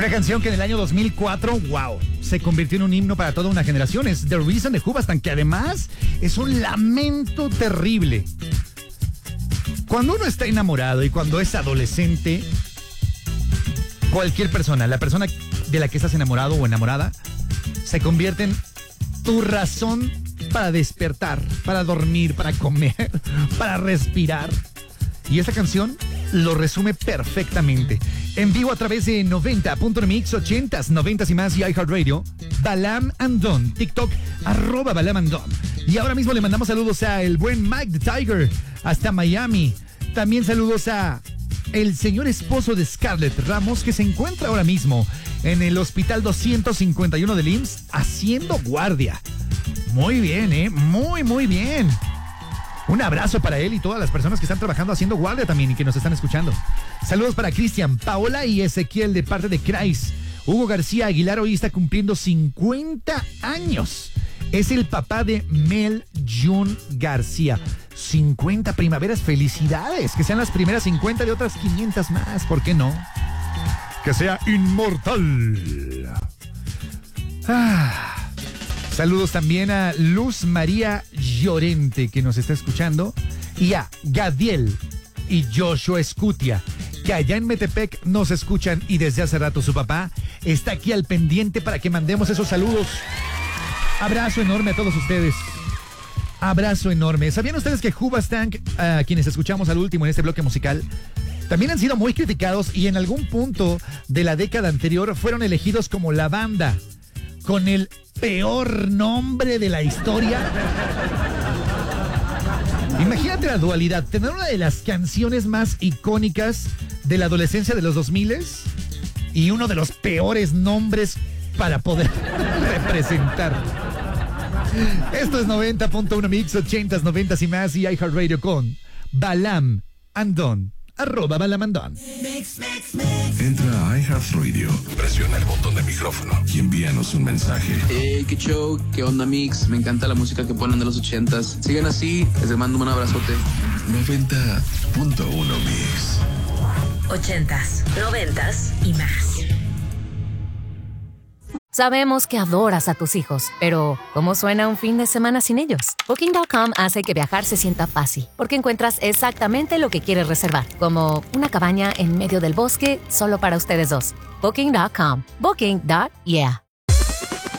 Una canción que en el año 2004, wow, se convirtió en un himno para toda una generación. Es The Reason de Hoobastank, que además es un lamento terrible. Cuando uno está enamorado y cuando es adolescente, cualquier persona, la persona de la que estás enamorado o enamorada, se convierte en tu razón para despertar, para dormir, para comer, para respirar. Y esta canción lo resume perfectamente. En vivo a través de 90.mx, 80s, 90s y más y iHeartRadio, Balam and Don, TikTok, @Balam and Don. Y ahora mismo le mandamos saludos a el buen Mike the Tiger, hasta Miami. También saludos a el señor esposo de Scarlett Ramos, que se encuentra ahora mismo en el hospital 251 del IMSS haciendo guardia. Muy bien, muy bien. Un abrazo para él y todas las personas que están trabajando haciendo guardia también y que nos están escuchando. Saludos para Cristian, Paola y Ezequiel de parte de Kreis. Hugo García Aguilar hoy está cumpliendo 50 años. Es el papá de Mel June García. 50 primaveras, felicidades. Que sean las primeras 50 de otras 500 más, ¿por qué no? Que sea inmortal. Saludos también a Luz María Llorente, que nos está escuchando, y a Gadiel y Joshua Escutia, que allá en Metepec nos escuchan y desde hace rato su papá está aquí al pendiente para que mandemos esos saludos. Abrazo enorme a todos ustedes. Abrazo enorme. ¿Sabían ustedes que Hoobastank, a quienes escuchamos al último en este bloque musical, también han sido muy criticados y en algún punto de la década anterior fueron elegidos como la banda con el peor nombre de la historia? Imagínate la dualidad, tener una de las canciones más icónicas de la adolescencia de los 2000 y uno de los peores nombres para poder representar. Esto es 90.1 Mix, 80s, 90s y más y iHeartRadio con Balam and Don, @Balam and Don. Entra a iHeartRadio, presiona el botón de micrófono y envíanos un mensaje. Hey, qué show, qué onda Mix, me encanta la música que ponen de los 80s. Sigan así, les mando un abrazote. 90.1 Mix. 80s, 90s y más. Sabemos que adoras a tus hijos, pero ¿cómo suena un fin de semana sin ellos? Booking.com hace que viajar se sienta fácil, porque encuentras exactamente lo que quieres reservar, como una cabaña en medio del bosque solo para ustedes dos. Booking.com. Booking.yeah.